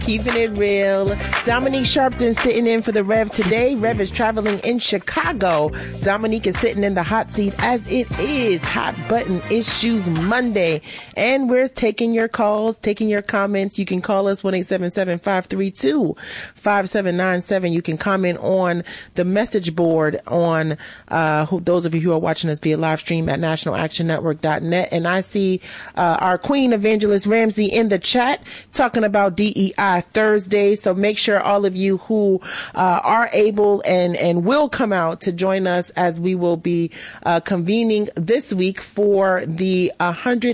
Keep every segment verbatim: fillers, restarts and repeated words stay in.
Keeping it real. Dominique Sharpton sitting in for the Rev today. Rev is traveling in Chicago. Dominique is sitting in the hot seat as it is Hot Button Issues Monday. And we're taking your calls, taking your comments. You can call us one eight seven seven, five three two, five seven nine seven. You can comment on the message board on uh who, those of you who are watching us via live stream at national action network dot net. And I see uh our Queen Evangelist Ramsey in the chat talking about D E I Thursday. So make sure all of you who uh, are able and, and will come out to join us as we will be uh, convening this week for the one hundred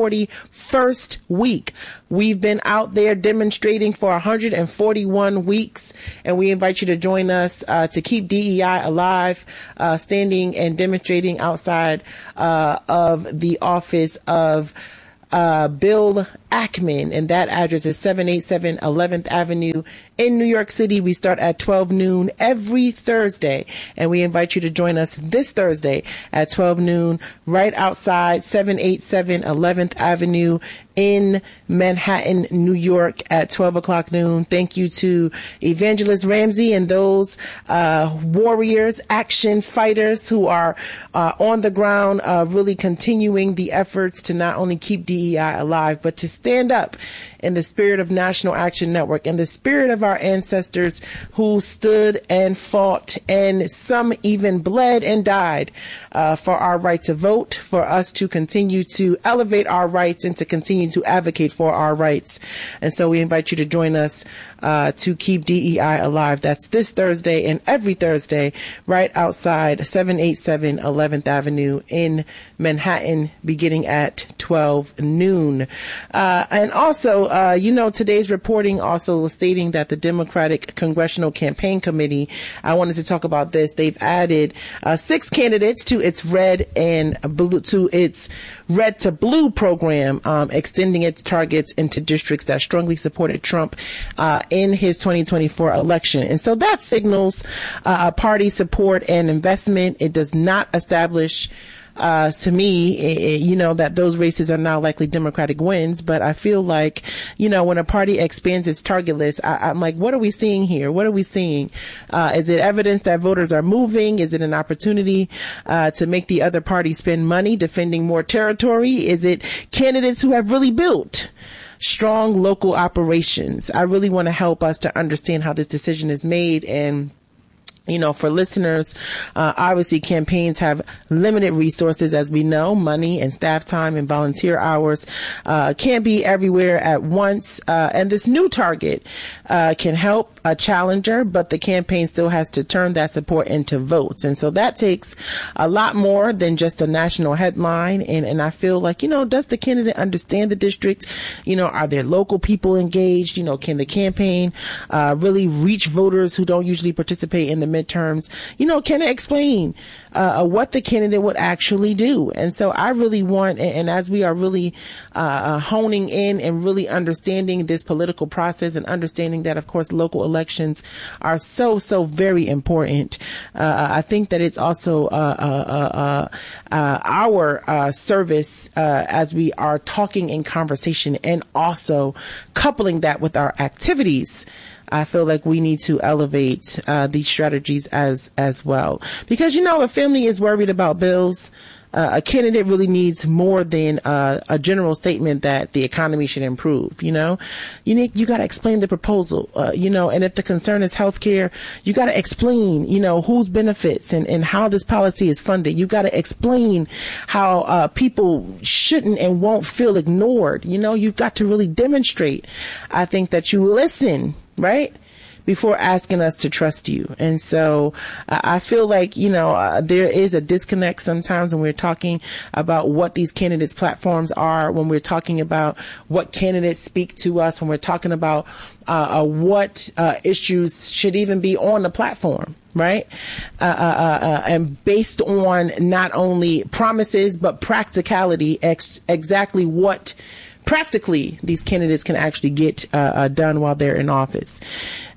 forty-first week. We've been out there demonstrating for one hundred forty-one weeks, and we invite you to join us uh, to keep D E I alive, uh, standing and demonstrating outside uh, of the office of Uh, Bill Ackman, and that address is seven eighty-seven eleventh Avenue in New York City. We start at twelve noon every Thursday, and we invite you to join us this Thursday at twelve noon right outside seven eighty-seven eleventh Avenue in Manhattan, New York at twelve o'clock noon. Thank you to Evangelist Ramsey and those uh, warriors, action fighters who are uh, on the ground, uh, really continuing the efforts to not only keep D E I alive, but to stand up in the spirit of National Action Network, in the spirit of our ancestors who stood and fought, and some even bled and died uh, for our right to vote, for us to continue to elevate our rights and to continue to advocate for our rights. And so we invite you to join us uh, to keep D E I alive. That's this Thursday and every Thursday right outside seven eighty-seven eleventh Avenue in Manhattan, beginning at twelve noon. Uh, and also, uh, you know, today's reporting also stating that the Democratic Congressional Campaign Committee, I wanted to talk about this. They've added uh, six candidates to its red and blue, to its red to blue program, um, extending its targets into districts that strongly supported Trump uh, in his twenty twenty-four election. And so that signals uh, party support and investment. It does not establish Uh, to me, it, you know, that those races are now likely Democratic wins. But I feel like, you know, when a party expands its target list, I, I'm like, what are we seeing here? What are we seeing? Uh, is it evidence that voters are moving? Is it an opportunity uh, to make the other party spend money defending more territory? Is it candidates who have really built strong local operations? I really want to help us to understand how this decision is made. And you know, for listeners, uh, obviously campaigns have limited resources, as we know, money and staff time and volunteer hours, uh, can't be everywhere at once. Uh, and this new target, uh, can help a challenger, but the campaign still has to turn that support into votes. And so that takes a lot more than just a national headline. And, and I feel like, you know, does the candidate understand the district? You know, are there local people engaged? You know, can the campaign, uh, really reach voters who don't usually participate in the midterms? You know, can it explain uh, what the candidate would actually do? And so I really want, and, and as we are really uh, honing in and really understanding this political process and understanding that, of course, local elections are so, so very important, uh, I think that it's also uh, uh, uh, uh, our uh, service uh, as we are talking in conversation and also coupling that with our activities. I feel like we need to elevate uh, these strategies as as well. Because, you know, a family is worried about bills. Uh, a candidate really needs more than uh, a general statement that the economy should improve. You know, you need, you got to explain the proposal, uh, you know, and if the concern is healthcare, you got to explain, you know, whose benefits and, and how this policy is funded. You got to explain how uh, people shouldn't and won't feel ignored. You know, you've got to really demonstrate, I think, that you listen, right, before asking us to trust you. And so uh, I feel like, you know, uh, there is a disconnect sometimes when we're talking about what these candidates' platforms are, when we're talking about what candidates speak to us, when we're talking about uh, uh, what uh, issues should even be on the platform. Right. Uh, uh, uh, and based on not only promises, but practicality, ex- exactly what practically these candidates can actually get uh, uh, done while they're in office.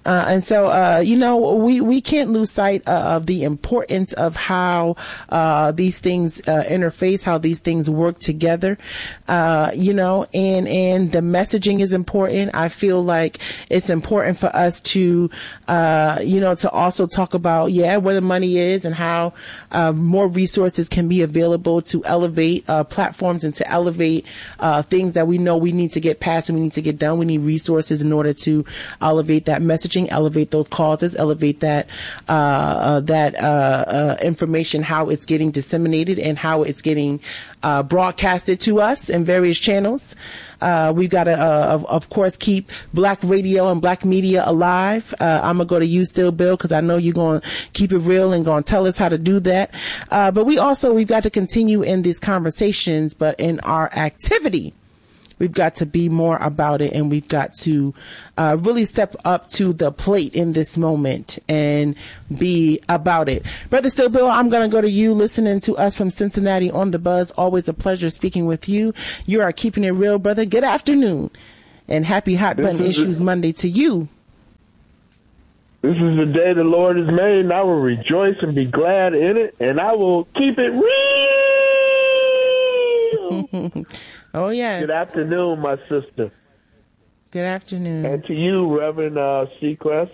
Uh, and so, uh, you know, we, we can't lose sight of the importance of how, uh, these things, uh, interface, how these things work together, uh, you know, and, and the messaging is important. I feel like it's important for us to, uh, you know, to also talk about, yeah, where the money is and how, uh, more resources can be available to elevate, uh, platforms and to elevate, uh, things that we know we need to get passed and we need to get done. We need resources in order to elevate that messaging, elevate those causes, elevate that uh, uh that uh, uh information, how it's getting disseminated and how it's getting uh broadcasted to us in various channels. Uh, we've got to, uh, of, of course, keep black radio and black media alive. Uh, I'm going to go to you still, Bill, because I know you're going to keep it real and going to tell us how to do that. Uh, but we also, we've got to continue in these conversations, but in our activity, we've got to be more about it, and we've got to uh, really step up to the plate in this moment and be about it. Brother Still Bill, I'm going to go to you, listening to us from Cincinnati on the Buzz. Always a pleasure speaking with you. You are keeping it real, brother. Good afternoon, and happy Hot Button Issues a- Monday to you. This is the day the Lord has made, and I will rejoice and be glad in it, and I will keep it real. Oh, yes. Good afternoon, my sister. Good afternoon. And to you, Reverend uh, Seacrest.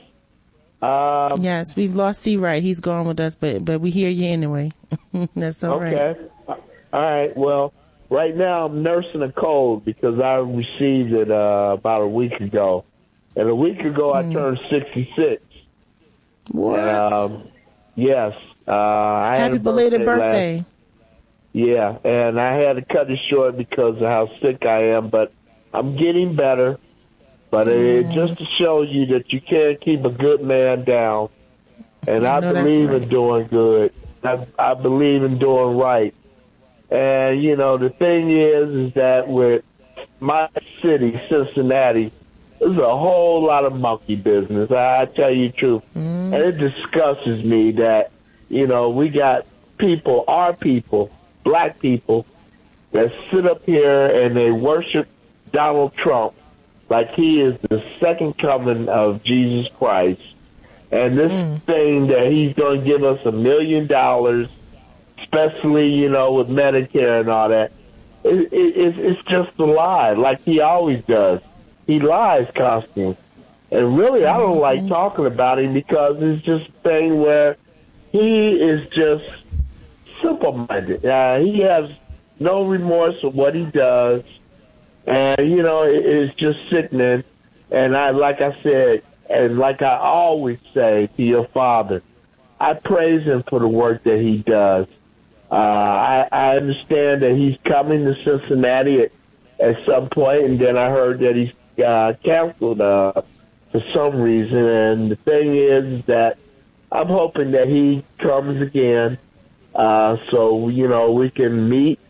Um, yes, we've lost C. Wright. He's gone with us, but but we hear you anyway. That's all okay. right. Okay. All right. Well, right now I'm nursing a cold because I received it uh, about a week ago. And a week ago I mm. turned sixty-six. What? Um, yes. Uh, I Happy had a belated birthday. birthday. Last, yeah, and I had to cut it short because of how sick I am, but I'm getting better. But mm. it just shows you that you can't keep a good man down. And I no, believe right. in doing good. I, I believe in doing right. And, you know, the thing is, is that with my city, Cincinnati, there's a whole lot of monkey business. I, I tell you the truth. Mm. And it disgusts me that, you know, we got people, our people, black people, that sit up here and they worship Donald Trump like he is the second coming of Jesus Christ. And this mm. thing that he's going to give us a million dollars, especially, you know, with Medicare and all that, it, it, it's just a lie, like he always does. He lies constantly. And really, I don't like talking about him because it's just a thing where he is just simple-minded. Uh, he has no remorse for what he does. And, you know, it, it's just sickening. And I, like I said, and like I always say to your father, I praise him for the work that he does. Uh, I, I understand that he's coming to Cincinnati at, at some point, and then I heard that he's uh, canceled uh, for some reason. And the thing is that I'm hoping that he comes again uh, so, you know, we can meet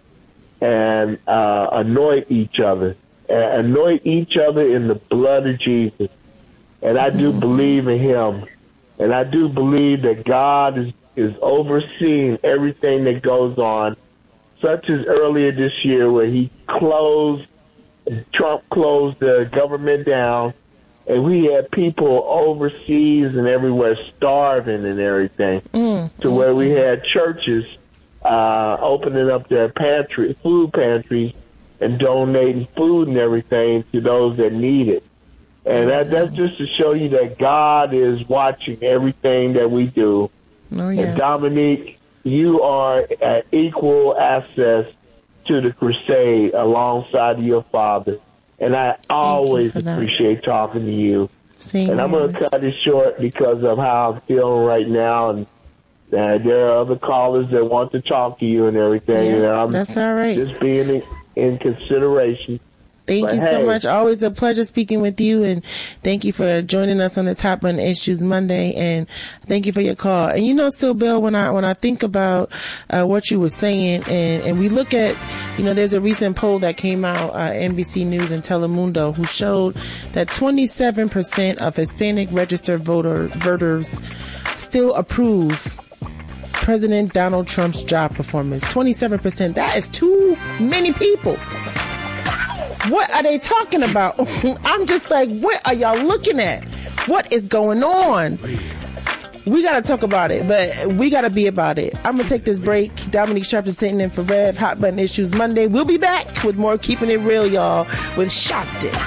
and uh, anoint each other, and anoint each other in the blood of Jesus. And I do believe in him. And I do believe that God is, is overseeing everything that goes on, such as earlier this year where he closed, Trump closed the government down, and we had people overseas and everywhere starving and everything, mm. to where we had churches uh, opening up their pantry, food pantries and donating food and everything to those that need it. And that, that's just to show you that God is watching everything that we do. Oh, yes. And Dominique, you are at equal access to the crusade alongside of your father. And I always appreciate talking to you. Same and I'm here. going to cut it short because of how I'm feeling right now. And uh, there are other callers that want to talk to you and everything. Yeah, and I'm that's all right. Just being in, in consideration. Thank but you hey, so much. Always a pleasure speaking with you, and thank you for joining us on this Hot Button Issues Monday, and thank you for your call. And you know, still, Bill, when I when I think about uh, what you were saying, and, and we look at, you know, there's a recent poll that came out, uh, N B C News and Telemundo, who showed that twenty-seven percent of Hispanic registered voter voters still approve President Donald Trump's job performance. twenty-seven percent. That is too many people. What are they talking about? I'm just like, what are y'all looking at? What is going on? We got to talk about it, but we got to be about it. I'm going to take this break. Dominique Sharp is sitting in for Rev. Hot Button Issues Monday. We'll be back with more Keeping It Real, y'all, with Sharpton.